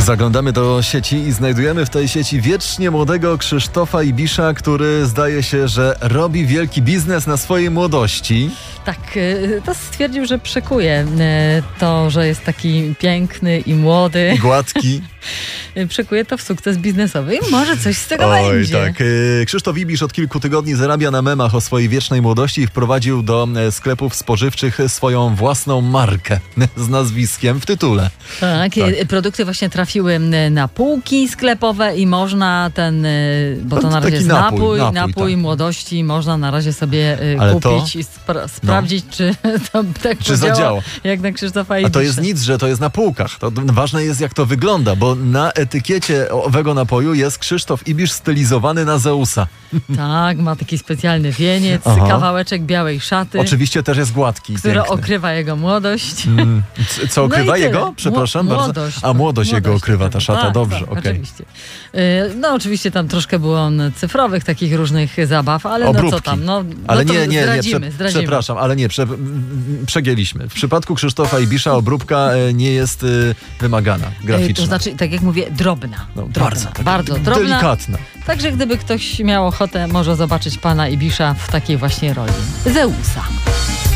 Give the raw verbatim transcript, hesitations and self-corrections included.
Zaglądamy do sieci i znajdujemy w tej sieci wiecznie młodego Krzysztofa Ibisza, który zdaje się, że robi wielki biznes na swojej młodości. Tak, to stwierdził, że przekuje to, że jest taki piękny i młody. Gładki. Przekuje to w sukces biznesowy i może coś z tego Oj, będzie. tak. Krzysztof Ibisz od kilku tygodni zarabia na memach o swojej wiecznej młodości i wprowadził do sklepów spożywczych swoją własną markę z nazwiskiem w tytule. Tak, tak. Produkty właśnie trafiły na półki sklepowe i można ten, bo to, to na razie jest napój, napój, napój, napój tak. młodości, można na razie sobie Ale kupić to, i spra- sprawdzić, no. czy to tak czy zadziała. Jak na Krzysztofa Ibisza. A to jest nic, że to jest na półkach. To ważne jest, jak to wygląda, bo na etykiecie owego napoju jest Krzysztof Ibisz stylizowany na Zeusa. Tak, ma taki specjalny wieniec, Aha. kawałeczek białej szaty. Oczywiście też jest gładki. Który piękny. okrywa jego młodość. Mm, co okrywa no jego? Przepraszam Mł- bardzo. Młodość. A młodość, młodość jego okrywa ta szata, tak, dobrze. Tak, okay. oczywiście. No oczywiście tam troszkę było on cyfrowych takich różnych zabaw, ale Obróbki. no co tam, no, ale no to nie, nie, zdradzimy, nie, prze, zdradzimy. Przepraszam, ale nie, prze, przegięliśmy. W przypadku Krzysztofa Ibisza obróbka nie jest y, wymagana, graficzna. To znaczy, tak jak mówię, drobna. No, drobna bardzo, tak, bardzo drobna. Delikatna. Także gdyby ktoś miał ochotę, może zobaczyć pana Ibisza w takiej właśnie roli Zeusa.